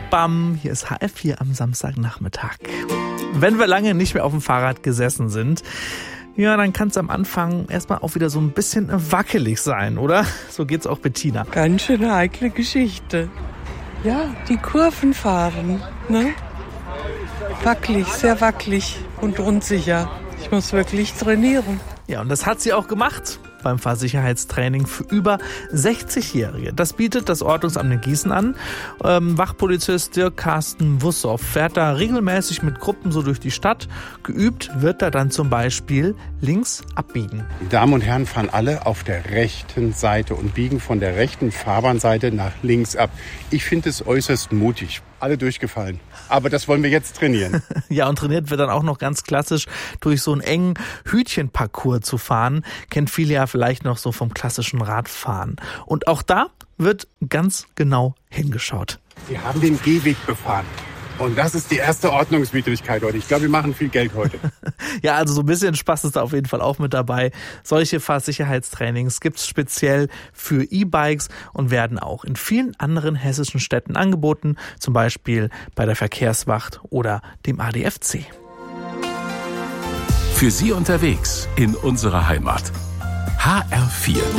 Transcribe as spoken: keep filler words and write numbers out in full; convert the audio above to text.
Bam, hier ist H F vier am Samstagnachmittag. Wenn wir lange nicht mehr auf dem Fahrrad gesessen sind, ja, dann kann es am Anfang erstmal auch wieder so ein bisschen wackelig sein, oder? So geht's auch Bettina. Ganz schön heikle Geschichte. Ja, die Kurven fahren, ne? Wackelig, sehr wackelig und unsicher. Ich muss wirklich trainieren. Ja, und das hat sie auch gemacht beim Fahrsicherheitstraining für über sechzigjährige. Das bietet das Ordnungsamt in Gießen an. Ähm, Wachpolizist Dirk Carsten Wussow fährt da regelmäßig mit Gruppen so durch die Stadt. Geübt wird er dann zum Beispiel links abbiegen. Die Damen und Herren fahren alle auf der rechten Seite und biegen von der rechten Fahrbahnseite nach links ab. Ich finde es äußerst mutig. Alle durchgefallen. Aber das wollen wir jetzt trainieren. Ja, und trainiert wird dann auch noch ganz klassisch durch so einen engen Hütchenparcours zu fahren. Kennt viele ja vielleicht noch so vom klassischen Radfahren. Und auch da wird ganz genau hingeschaut. Sie haben den Gehweg befahren. Und das ist die erste Ordnungswidrigkeit heute. Ich glaube, wir machen viel Geld heute. Ja, also so ein bisschen Spaß ist da auf jeden Fall auch mit dabei. Solche Fahrsicherheitstrainings gibt's speziell für E-Bikes und werden auch in vielen anderen hessischen Städten angeboten. Zum Beispiel bei der Verkehrswacht oder dem A D F C. Für Sie unterwegs in unserer Heimat. H R vier.